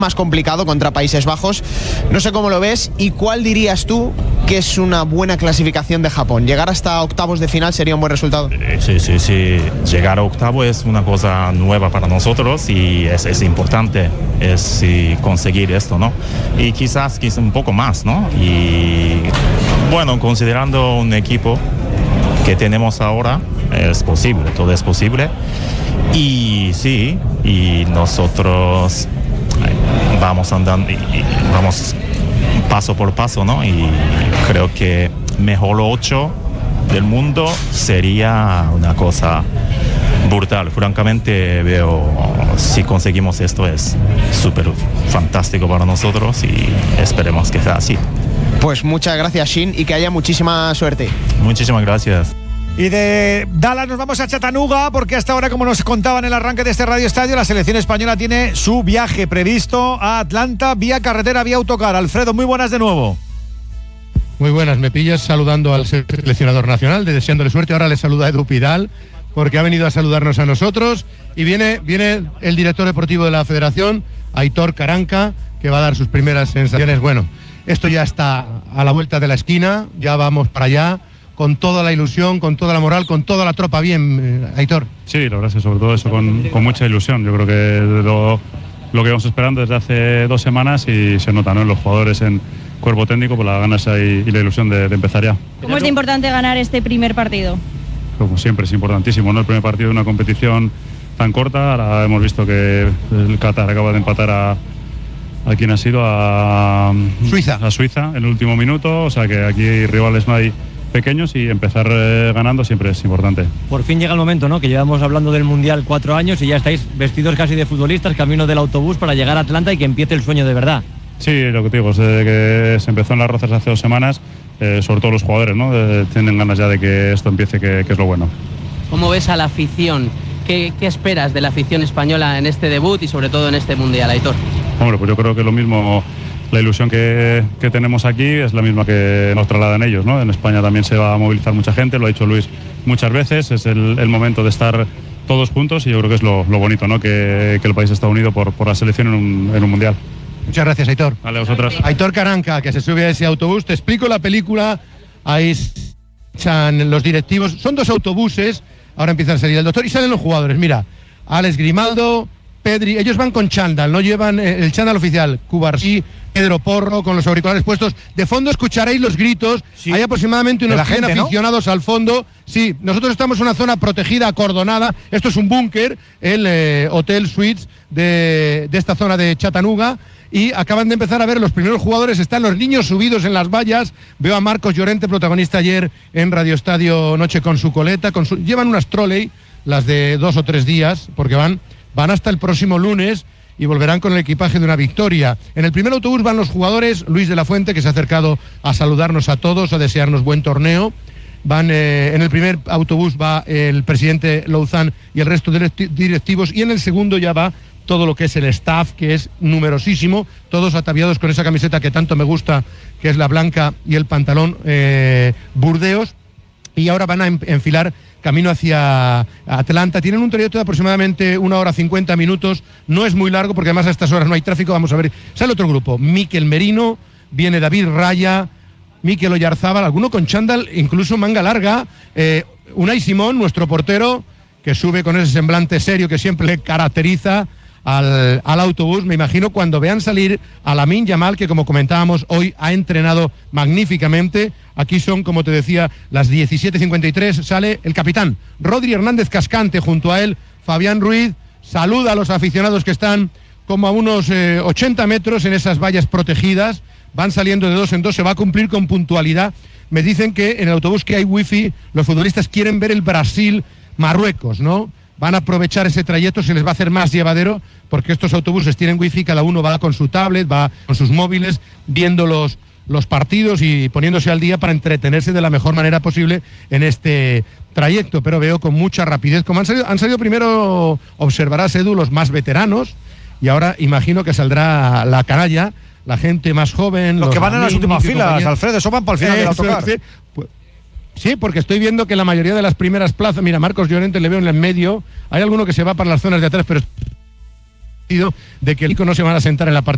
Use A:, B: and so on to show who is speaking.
A: más complicado contra Países Bajos. No sé cómo lo ves y cuál dirías tú que es una buena clasificación de Japón. ¿Llegar hasta octavos de final sería un buen resultado?
B: Sí. Llegar a octavo es una cosa nueva para nosotros y es importante conseguir esto, ¿no? Y quizás un poco más, ¿no? Y bueno, considerando un equipo que tenemos ahora, es posible, todo es posible. Y sí, y nosotros vamos andando y vamos paso por paso, ¿no? Y creo que mejor 8 del mundo sería una cosa brutal. Francamente veo, si conseguimos esto es súper fantástico para nosotros y esperemos que sea así.
A: Pues muchas gracias, Shin, y que haya muchísima suerte.
B: Muchísimas gracias.
C: Y de Dallas nos vamos a Chattanooga, porque hasta ahora, como nos contaban en el arranque de este Radio Estadio, la selección española tiene su viaje previsto a Atlanta vía carretera, vía autocar. Alfredo, muy buenas de nuevo.
D: Muy buenas, me pillas saludando al seleccionador nacional, deseándole suerte. Ahora le saluda Edu Pidal, porque ha venido a saludarnos a nosotros. Y viene el director deportivo de la Federación, Aitor Karanka, que va a dar sus primeras sensaciones. Bueno, esto ya está a la vuelta de la esquina, ya vamos para allá, con toda la ilusión, con toda la moral, con toda la tropa bien, Aitor.
E: Sí, la verdad es que sobre todo eso con mucha ilusión. Yo creo que lo que vamos esperando desde hace 2 semanas y se nota, ¿no?, en los jugadores, en cuerpo técnico, por las ganas y la ilusión de empezar ya.
F: ¿Cómo es de importante ganar este primer partido?
E: Como siempre es importantísimo, ¿no? El primer partido de una competición tan corta. Ahora hemos visto que el Qatar acaba de empatar a quien ha sido, a Suiza en el último minuto, o sea que aquí rivales no hay pequeños y empezar ganando siempre es importante.
G: Por fin llega el momento, ¿no?, que llevamos hablando del Mundial 4 años y ya estáis vestidos casi de futbolistas, camino del autobús para llegar a Atlanta y que empiece el sueño de verdad.
E: Sí, lo que te digo, desde que se empezó en Las Rozas hace 2 semanas, sobre todo los jugadores, ¿no?, tienen ganas ya de que esto empiece, que es lo bueno.
H: ¿Cómo ves a la afición? ¿Qué esperas de la afición española en este debut y sobre todo en este Mundial, Aitor?
E: Hombre, pues yo creo que lo mismo, la ilusión que tenemos aquí es la misma que nos trasladan ellos, ¿no? En España también se va a movilizar mucha gente, lo ha dicho Luis muchas veces, es el momento de estar todos juntos y yo creo que es lo bonito, ¿no?, que el país está unido por la selección en un Mundial.
D: Muchas gracias, Aitor.
E: Vale, a vosotras.
D: Aitor Karanka, que se sube a ese autobús. Te explico la película. Ahí echan los directivos. Son 2 autobuses. Ahora empieza a salir el doctor y salen los jugadores. Mira, Alex Grimaldo, Pedri. Ellos van con chándal, no llevan el chándal oficial. Cubarsí, Pedro Porro, con los auriculares puestos. De fondo escucharéis los gritos. Sí. Hay aproximadamente unos 100 aficionados, ¿no?, al fondo. Sí, nosotros estamos en una zona protegida, acordonada. Esto es un búnker, el Hotel Suites de esta zona de Chattanooga. Y acaban de empezar a ver los primeros jugadores. Están los niños subidos en las vallas. Veo a Marcos Llorente, protagonista ayer en Radio Estadio Noche, con su coleta. Llevan unas trolley, las de 2 o 3 días, porque van hasta el próximo lunes y volverán con el equipaje de una victoria. En el primer autobús van los jugadores. Luis de la Fuente, que se ha acercado a saludarnos a todos, a desearnos buen torneo. En el primer autobús va el presidente Louzán y el resto de directivos, y en el segundo ya va todo lo que es el staff, que es numerosísimo, todos ataviados con esa camiseta que tanto me gusta, que es la blanca, y el pantalón Burdeos, y ahora van a enfilar camino hacia Atlanta. Tienen un trayecto de aproximadamente 1 hora 50 minutos, no es muy largo porque además a estas horas no hay tráfico. Vamos a ver, sale otro grupo, Mikel Merino, viene David Raya, Mikel Oyarzábal, alguno con chándal, incluso manga larga, Unai Simón, nuestro portero, que sube con ese semblante serio que siempre le caracteriza al autobús. Me imagino cuando vean salir a Lamine Yamal, que como comentábamos hoy ha entrenado magníficamente. Aquí son, como te decía, las 17:53, sale el capitán Rodri Hernández Cascante, junto a él Fabián Ruiz, saluda a los aficionados que están como a unos 80 metros en esas vallas protegidas. Van saliendo de 2 en 2, se va a cumplir con puntualidad. Me dicen que en el autobús que hay wifi, los futbolistas quieren ver el Brasil-Marruecos, ¿no? Van a aprovechar ese trayecto, se les va a hacer más llevadero, porque estos autobuses tienen wifi, cada uno va con su tablet, va con sus móviles, viendo los partidos y poniéndose al día para entretenerse de la mejor manera posible en este trayecto. Pero veo con mucha rapidez, como han salido primero, observarás, Edu, los más veteranos, y ahora imagino que saldrá la canalla, la gente más joven.
C: Los que van en las últimas filas, Alfredo, eso van para el final del autocar.
D: Sí, porque estoy viendo que la mayoría de las primeras plazas, mira, Marcos Llorente le veo en el medio, hay alguno que se va para las zonas de atrás, pero de que no se van a sentar en la parte